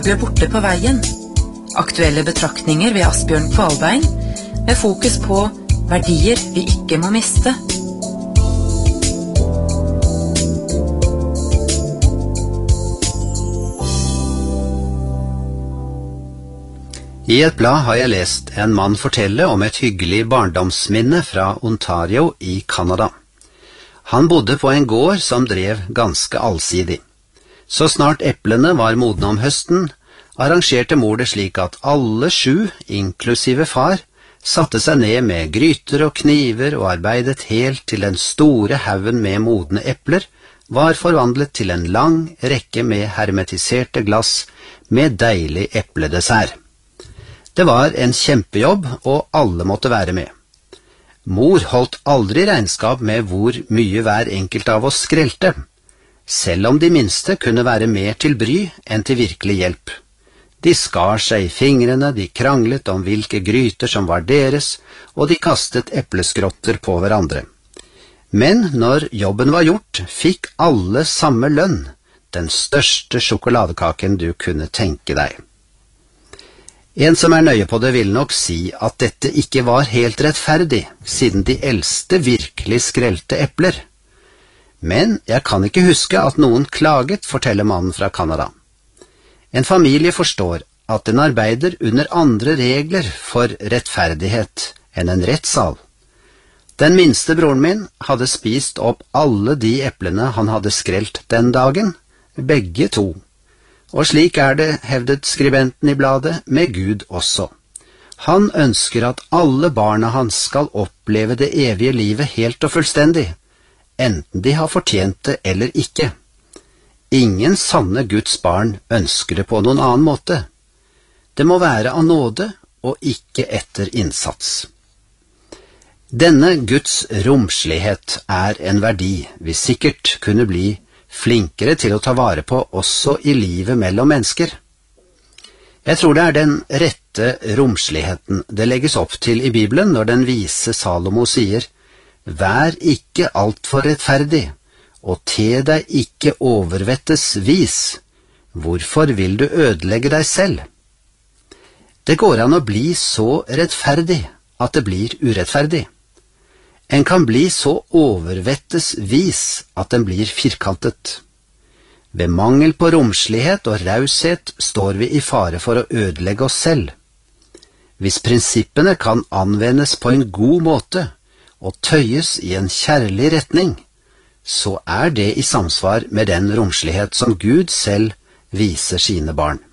ble borte på veien. Aktuelle betraktninger ved Asbjørn Kvalbein, med fokus på verdier vi ikke må miste. I et blad har jeg lest en mann fortelle om et hyggelig barndomsminne fra Ontario i Canada. Han bodde på en gård som drev ganske allsidig. Så snart eplene var modne om høsten, arrangerte mor det slik at alle 7, inklusive far, satte seg ned med gryter og kniver og arbeidet helt til den store haugen med modne epler var forvandlet til en lang rekke med hermetiserte glass med deilig epledessert. Det var en kjempejobb, og alle måtte være med. Mor holdt aldri regnskap med hvor mye hver enkelt av oss skrelte, selv om de minste kunne være mer til bry enn til virkelig hjelp. De skar seg i fingrene, de kranglet om hvilke gryter som var deres, og de kastet epleskrotter på hverandre. Men når jobben var gjort, fikk alle samme lønn, den største sjokoladekaken du kunne tenke deg. En som er nøye på det vil nok si at dette ikke var helt rettferdig, siden de eldste virkelig skrelte epler. Men jeg kan ikke huske at noen klaget, forteller mannen fra Canada. En familie forstår at den arbeider under andre regler for rettferdighet enn en rettssal. Den minste broren min hadde spist opp alle de eplene han hadde skrelt den dagen, begge 2. Og slik er det, hevdet skribenten i bladet, med Gud også. Han ønsker at alle barna hans skal oppleve det evige livet helt og fullstendig, enten de har fortjent det eller ikke. Ingen sanne Guds barn ønsker det på noen annen måte. Det må være av nåde og ikke etter innsats. Denne Guds romslighet er en verdi vi sikkert kunne bli flinkere til å ta vare på også i livet mellom mennesker. Jeg tror det er den rette romsligheten det legges opp til i Bibelen når den vise Salomo sier: «Vær ikke alt for rettferdig, og te deg ikke overvettes vis. Hvorfor vil du ødelegge deg selv?» Det går an å bli så rettferdig at det blir urettferdig. En kan bli så overvettes vis at den blir firkantet. Ved mangel på romslighet og raushet står vi i fare for å ødelegge oss selv. Hvis prinsippene kan anvendes på en god måte og tøyes i en kjærlig retning, så er det i samsvar med den romslighet som Gud selv viser sine barn.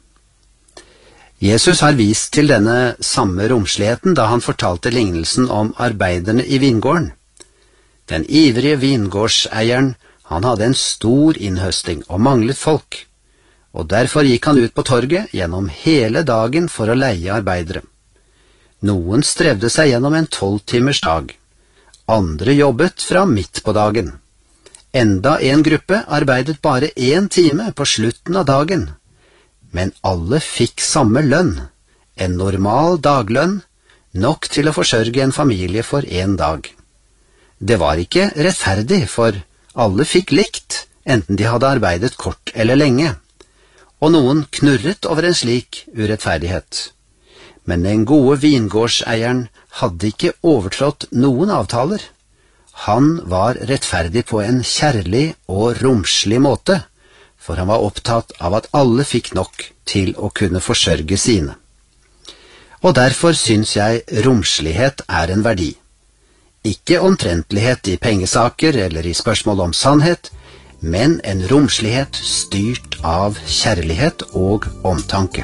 Jesus har vist til denne samme romsligheten da han fortalte lignelsen om arbeiderne i vingården. Den ivrige vingårdseieren, han hadde en stor innhøsting og manglet folk, og derfor gikk han ut på torget gjennom hele dagen for å leie arbeidere. Noen strevde seg gjennom en 12-timers dag, andre jobbet fra midt på dagen. Enda en gruppe arbeidet bare 1 time på slutten av dagen. Men alle fikk samme lønn, en normal daglønn, nok til å forsørge en familie for 1 dag. Det var ikke rettferdig, for alle fikk likt, enten de hadde arbeidet kort eller lenge, og noen knurret over en slik urettferdighet. Men den gode vingårdseieren hadde ikke overtrådt noen avtaler. Han var rettferdig på en kjærlig og romslig måte, for han var opptatt av at alle fikk nok til å kunne forsørge sine. Og derfor syns jeg romslighet er en verdi. Ikke omtrentlighet i pengesaker eller i spørsmål om sannhet, men en romslighet styrt av kjærlighet og omtanke.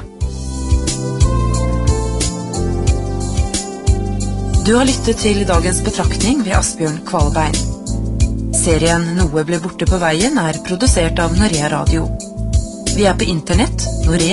Du har lyttet til dagens betraktning ved Asbjørn Kvalbein. Serien Noe ble borte på veien er produsert av Norea Radio. Vi er på internett, Norea.